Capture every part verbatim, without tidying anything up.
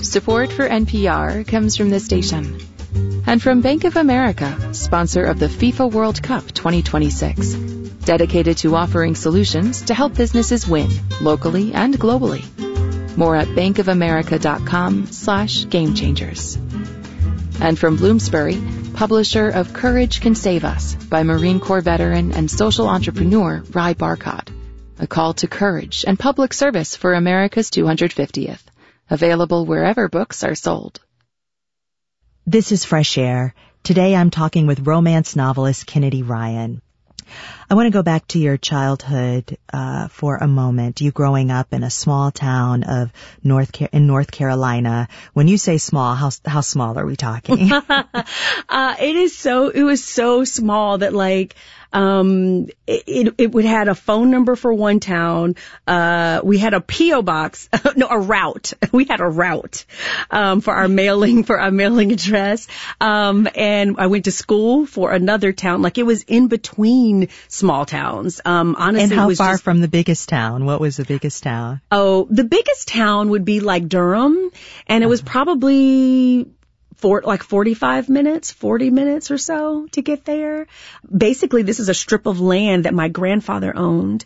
Support for N P R comes from this station and from Bank of America, sponsor of the FIFA World Cup twenty twenty-six, dedicated to offering solutions to help businesses win locally and globally. More at bankofamerica.com slash game changers. And from Bloomsbury, publisher of Courage Can Save Us by Marine Corps veteran and social entrepreneur Ry Barcott. A call to courage and public service for America's two hundred fiftieth. Available wherever books are sold. This is Fresh Air. Today I'm talking with romance novelist Kennedy Ryan. I want to go back to your childhood uh, for a moment. You growing up in a small town of North Car- in North Carolina. When you say small, how how small are we talking? uh, it is so. It was so small that like. Um, it, it, it had a phone number for one town. Uh, we had a P O box, no, a route. We had a route, um, for our mailing, for our mailing address. Um, and I went to school for another town. Like it was in between small towns. Um, honestly. And how it was far just, from the biggest town? What was the biggest town? Oh, the biggest town would be like Durham. And it was probably For like forty-five minutes, forty minutes or so to get there. Basically, this is a strip of land that my grandfather owned.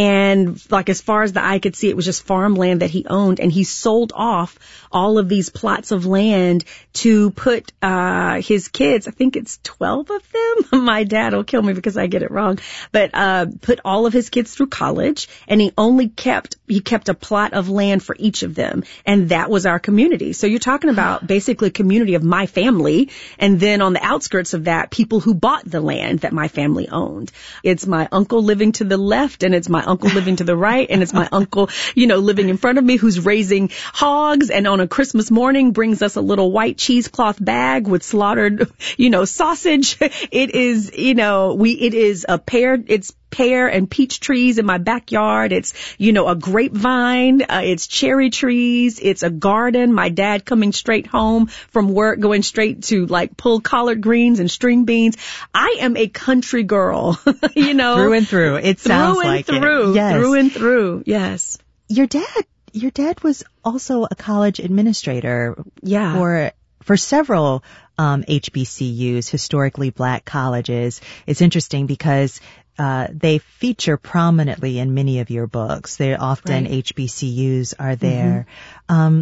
And like as far as the eye could see, it was just farmland that he owned. And he sold off all of these plots of land to put uh his kids, I think it's twelve of them. My dad will kill me because I get it wrong. But uh put all of his kids through college. And he only kept, he kept a plot of land for each of them. And that was our community. So you're talking about basically a community of my family, and then on the outskirts of that, people who bought the land that my family owned. It's my uncle living to the left, and it's my uncle living to the right, and it's my uncle, you know, living in front of me who's raising hogs, and on a Christmas morning brings us a little white cheesecloth bag with slaughtered, you know, sausage. It is, you know, we, it is a pear, it's pear and peach trees in my backyard. It's, you know, a grapevine. Uh, it's cherry trees. It's a garden. My dad coming straight home from work, going straight to like pull collard greens and string beans. I am a country girl, you know. Through and through. It sounds through like and through, it. Yes. Through and through. Yes. Your dad, your dad was also a college administrator. Yeah. For, for several, um, H B C Us, historically black colleges. It's interesting because Uh, they feature prominently in many of your books. They're often right. H B C Us are there. Mm-hmm. Um,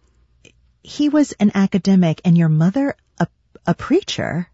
he was an academic, and your mother a, a preacher.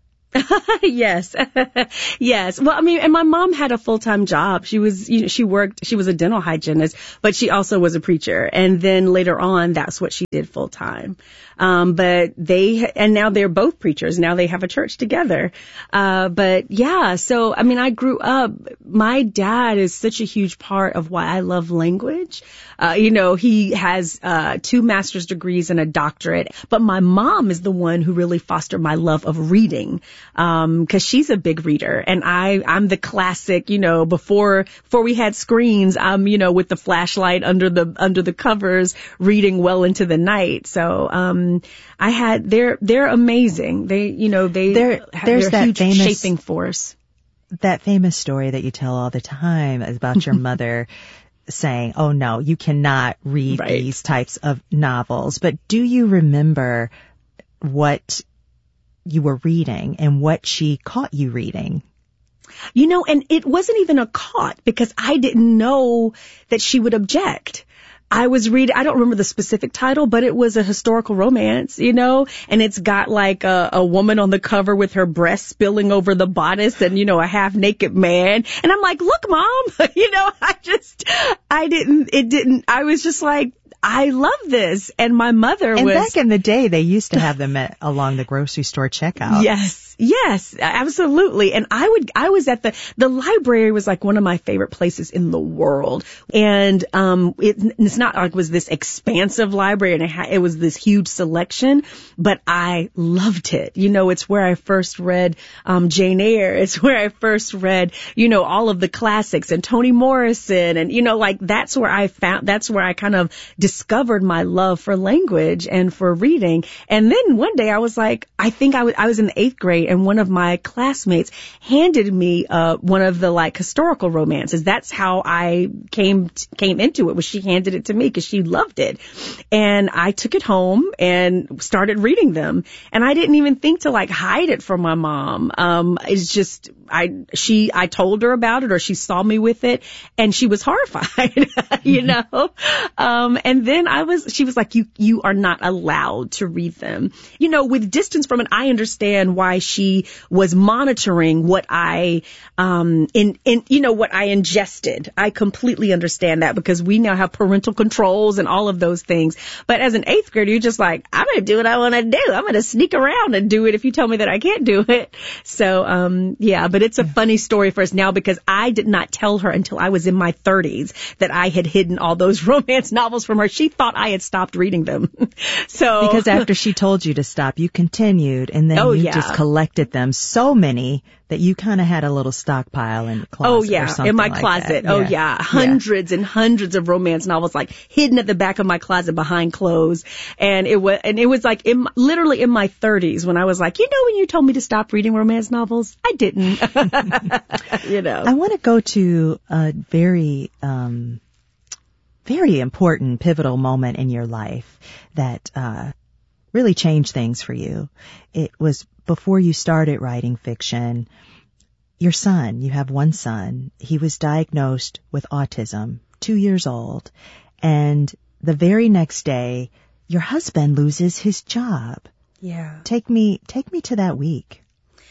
Yes. Yes. Well, I mean, and my mom had a full-time job. She was, you know, she worked, she was a dental hygienist, but she also was a preacher. And then later on, that's what she did full-time. Um, but they, and now they're both preachers. Now they have a church together. Uh, but yeah, so, I mean, I grew up, my dad is such a huge part of why I love language. Uh, you know, he has, uh, two master's degrees and a doctorate, but my mom is the one who really fostered my love of reading. Um, cause she's a big reader, and I, I'm the classic, you know, before, before we had screens, I'm, you know, with the flashlight under the, under the covers reading well into the night. So, um, I had, they're, they're amazing. They, you know, they, there, there's they're that a huge famous, shaping force. That famous story that you tell all the time about your mother saying, oh no, you cannot read right. these types of novels. But do you remember what you were reading and what she caught you reading? You know, and it wasn't even a caught, because I didn't know that she would object. I was reading, I don't remember the specific title, but it was a historical romance, you know, and it's got like a, a woman on the cover with her breast spilling over the bodice and, you know, a half naked man. And I'm like, look, Mom, you know, I just, I didn't, it didn't, I was just like, I love this. And my mother and was. And back in the day, they used to have them at, along the grocery store checkout. Yes. Yes, absolutely. And I would, I was at the, the library was like one of my favorite places in the world. And, um, it, it's not like it was this expansive library and it, ha- it was this huge selection, but I loved it. You know, it's where I first read, um, Jane Eyre. It's where I first read, you know, all of the classics and Toni Morrison. And, you know, like that's where I found, that's where I kind of discovered my love for language and for reading. And then one day I was like, I think I was, I was in the eighth grade. grade, and one of my classmates handed me uh one of the like historical romances. That's how I came t- came into it. Was she handed it to me because she loved it, and I took it home and started reading them. And I didn't even think to like hide it from my mom. Um, it's just I she I told her about it, or she saw me with it, and she was horrified, you know. Um, and then I was she was like, you you are not allowed to read them. You know, with distance from it, I understand why she was monitoring what I, um, in, in, you know, what I ingested. I completely understand that because we now have parental controls and all of those things. But as an eighth grader, you're just like, I'm going to do what I want to do. I'm going to sneak around and do it if you tell me that I can't do it. So, um, yeah, but it's a funny story for us now because I did not tell her until I was in my thirties that I had hidden all those romance novels from her. She thought I had stopped reading them. So because after she told you to stop, you continued, and then oh, you yeah. just collected them, so many that you kind of had a little stockpile in the closet. Oh yeah, or something in my like closet. That. Oh yeah. yeah, hundreds yeah. and hundreds of romance novels like hidden at the back of my closet behind clothes. And it was, and it was like in, literally in my thirties when I was like, you know, when you told me to stop reading romance novels, I didn't. You know. I want to go to a very, um, very important, pivotal moment in your life that uh really changed things for you. It was before you started writing fiction. Your son, you have one son, he was diagnosed with autism, two years old, and the very next day, your husband loses his job. Yeah. Take me, take me to that week.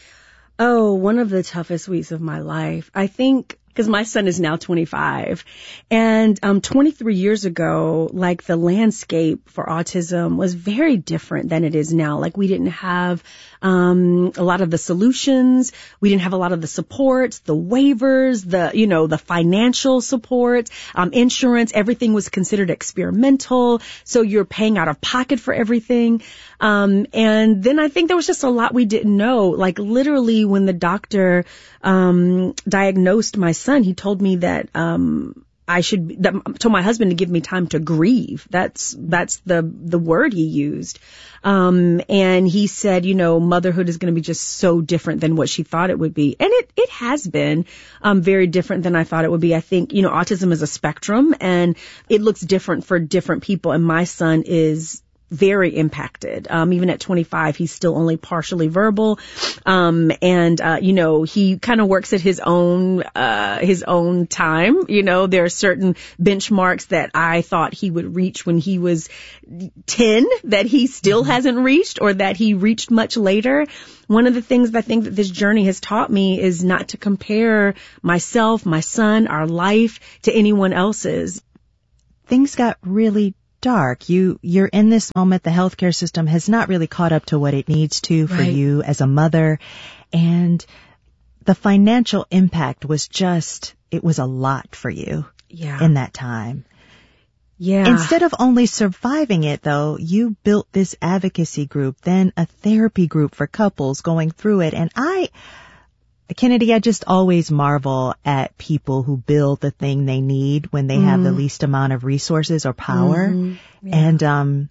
Oh, one of the toughest weeks of my life. I think because my son is now twenty-five, and um twenty-three years ago, like the landscape for autism was very different than it is now. Like we didn't have um a lot of the solutions, we didn't have a lot of the supports, the waivers, the you know the financial support, um insurance. Everything was considered experimental, so you're paying out of pocket for everything. Um and then I think there was just a lot we didn't know. Like literally, when the doctor um diagnosed my son, he told me that um I should that, told my husband to give me time to grieve. That's that's the the word he used. Um and he said, you know, motherhood is going to be just so different than what she thought it would be. And it it has been um very different than I thought it would be. I think, you know, autism is a spectrum and it looks different for different people, and my son is very impacted. Um, even at twenty-five, he's still only partially verbal. Um, and, uh, you know, he kind of works at his own, uh, his own time. You know, there are certain benchmarks that I thought he would reach when he was ten that he still mm-hmm. hasn't reached, or that he reached much later. One of the things that I think that this journey has taught me is not to compare myself, my son, our life to anyone else's. Things got really dark. You, you're in this moment. The healthcare system has not really caught up to what it needs to for right. you as a mother. And the financial impact was just, it was a lot for you yeah. in that time. Yeah. Instead of only surviving it, though, you built this advocacy group, then a therapy group for couples going through it. And I, Kennedy, I just always marvel at people who build the thing they need when they mm. have the least amount of resources or power. Mm-hmm. Yeah. And um,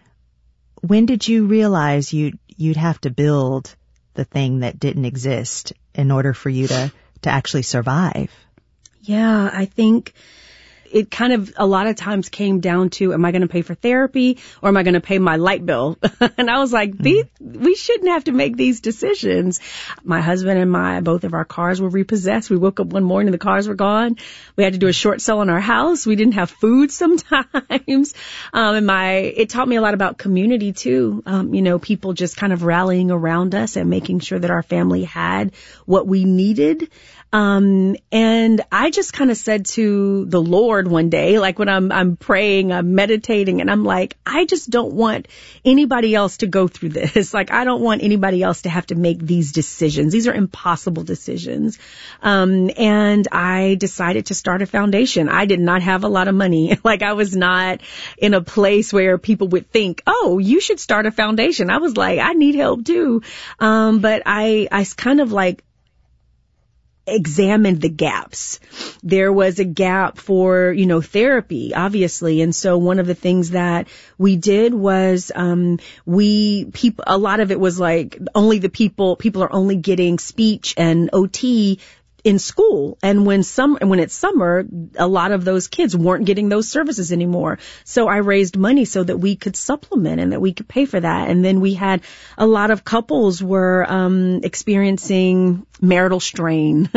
when did you realize you you'd have to build the thing that didn't exist in order for you to to actually survive? Yeah, I think it kind of a lot of times came down to, am I going to pay for therapy or am I going to pay my light bill? And I was like, these, we shouldn't have to make these decisions. My husband and my, both of our cars were repossessed. We woke up one morning, the cars were gone. We had to do a short sale on our house. We didn't have food sometimes. Um, and my, it taught me a lot about community too. Um, you know, people just kind of rallying around us and making sure that our family had what we needed. Um, and I just kind of said to the Lord one day, like when I'm, I'm praying, I'm meditating, and I'm like, I just don't want anybody else to go through this. Like, I don't want anybody else to have to make these decisions. These are impossible decisions. Um, and I decided to start a foundation. I did not have a lot of money. Like, I was not in a place where people would think, oh, you should start a foundation. I was like, I need help too. Um, but I, I kind of like, examined the gaps. There was a gap for, you know, therapy, obviously. And so one of the things that we did was, um, we, people, a lot of it was like only the people, people are only getting speech and O T in school. And when some, when it's summer, a lot of those kids weren't getting those services anymore. So I raised money so that we could supplement and that we could pay for that. And then we had a lot of couples were, um, experiencing marital strain,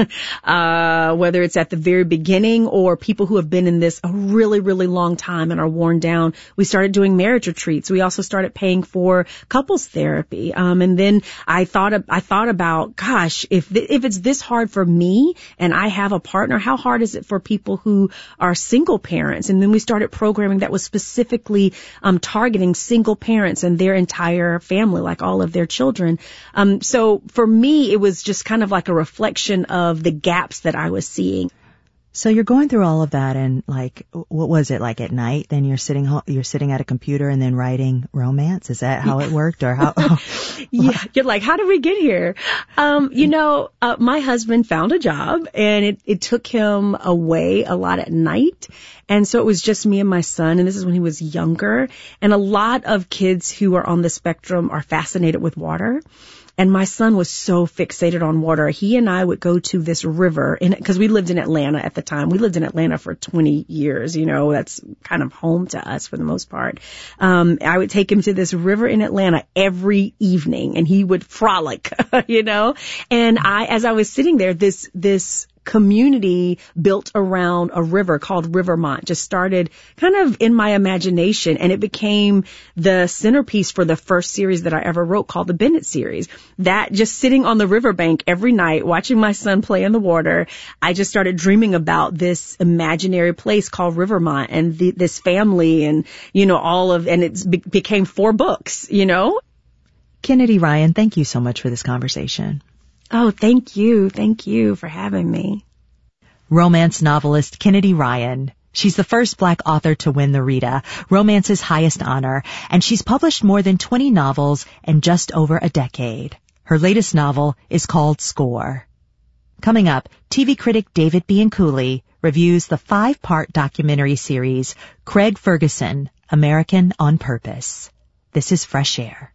uh, whether it's at the very beginning or people who have been in this a really, really long time and are worn down. We started doing marriage retreats. We also started paying for couples therapy. Um, and then I thought, I thought about, gosh, if, th- if it's this hard for me, and I have a partner, how hard is it for people who are single parents? And then we started programming that was specifically um, targeting single parents and their entire family, like all of their children. Um, so for me, it was just kind of like a reflection of the gaps that I was seeing. So you're going through all of that, and like, what was it like at night? Then you're sitting, ho- you're sitting at a computer and then writing romance. Is that how it worked, or how? Oh, yeah, you're like, how did we get here? Um, you know, uh, my husband found a job, and it it took him away a lot at night, and so it was just me and my son. And this is when he was younger. And a lot of kids who are on the spectrum are fascinated with water. And my son was so fixated on water. He and I would go to this river, because we lived in Atlanta at the time. We lived in Atlanta for twenty years. You know, that's kind of home to us for the most part. Um, I would take him to this river in Atlanta every evening, and he would frolic, you know. And I, as I was sitting there, this this community built around a river called Rivermont just started kind of in my imagination, and it became the centerpiece for the first series that I ever wrote called the Bennett series. That just sitting on the riverbank every night, watching my son play in the water, I just started dreaming about this imaginary place called Rivermont and the, this family and, you know, all of, and it be- became four books, you know? Kennedy Ryan, thank you so much for this conversation. Oh, thank you. Thank you for having me. Romance novelist Kennedy Ryan. She's the first Black author to win the Rita, romance's highest honor, and she's published more than twenty novels in just over a decade. Her latest novel is called Score. Coming up, T V critic David Bianculli reviews the five-part documentary series Craig Ferguson, American on Purpose. This is Fresh Air.